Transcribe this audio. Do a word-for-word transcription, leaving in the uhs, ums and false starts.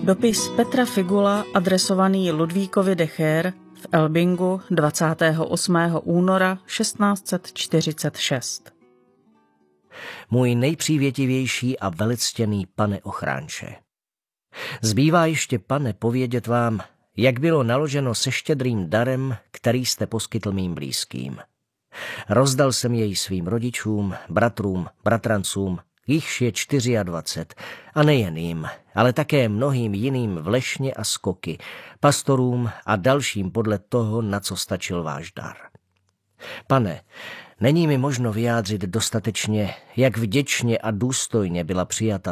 Dopis Petra Figula adresovaný Ludvíkovi de Cheer v Elbingu dvacátého osmého února šestnáct set čtyřicet šest. Můj nejpřívětivější a velectěný pane ochránče. Zbývá ještě, pane, povědět vám, jak bylo naloženo se štědrým darem, který jste poskytl mým blízkým. Rozdal jsem jej svým rodičům, bratrům, bratrancům, jichž je dvacet čtyři, a nejen jim, ale také mnohým jiným v Lešně a Skoky, pastorům a dalším podle toho, na co stačil váš dar. Pane, není mi možno vyjádřit dostatečně, jak vděčně a důstojně byla přijata